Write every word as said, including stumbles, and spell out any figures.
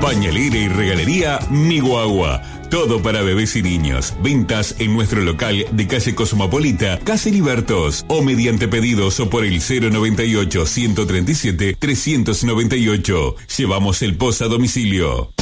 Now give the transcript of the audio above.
Pañalera y regalería Mi Guagua. Todo para bebés y niños. Ventas en nuestro local de calle Cosmopolita, Casi Libertos. O mediante pedidos o por el cero noventa y ocho, ciento treinta y siete, trescientos noventa y ocho. Llevamos el post a domicilio.